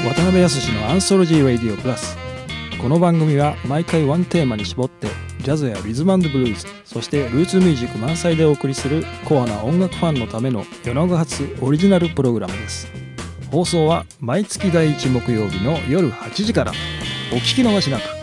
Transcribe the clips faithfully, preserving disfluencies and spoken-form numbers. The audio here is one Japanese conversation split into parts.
渡辺康のアンソロジーラディオプラス。この番組は毎回ワンテーマに絞ってジャズやリズム&ブルーズ、そしてルーツミュージック満載でお送りするコアな音楽ファンのための米子発オリジナルプログラムです。放送は毎月第いち木曜日の夜はちじから。お聞き逃しなく。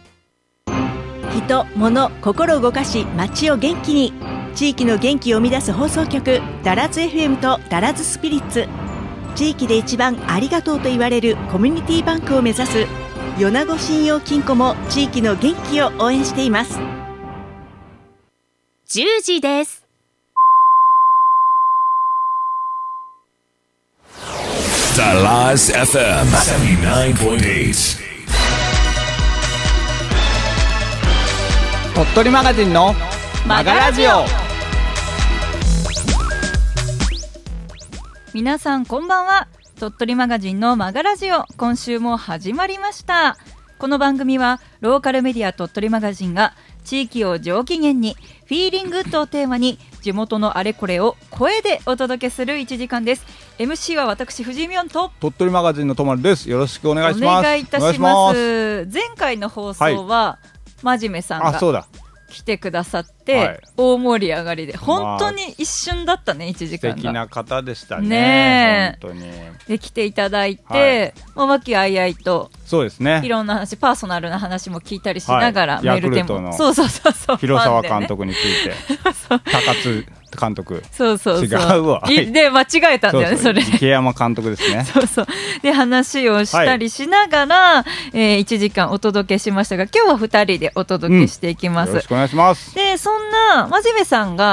人、物、心を動かし街を元気に、地域の元気を生み出す放送局ダラズ エフエム とダラズスピリッツ。地域で一番ありがとうと言われるコミュニティバンクを目指す米子信用金庫も地域の元気を応援しています。 じゅうじです。 ダラズ エフエム ななじゅうきゅうてんはち鳥取マガジンのマガラジオ。 皆さんこんばんは。鳥取マガジンのマガラジオ、今週も始まりました。この番組はローカルメディア鳥取マガジンが地域を上機嫌にフィーリングとテーマに地元のあれこれを声でお届けするいちじかんです。 エムシー は私藤井美音と鳥取マガジンのとまるです。よろしくお願いします。 お願いいたします。前回の放送は、はい、真面目さんが来てくださって、はい、大盛り上がりで本当に一瞬だったね、いちじかんが。 素敵な方でした ね, ね本当にで来ていただいて、はい、和気あいあいとそうですね、 いろんな話、パーソナルな話も聞いたりしながら、はい、メールテーマ、 そうそうそうそう、広沢監督について、 ね、 高津監督、 そうそうそう、 違うわで間違えたんだよね、それ池山監督ですねそうそうで話をしたりしながら、はい、えー、いちじかんお届けしましたが、今日はふたりでお届けしていきます、うん、 よろしくお願いします。 でそんな真面目さんが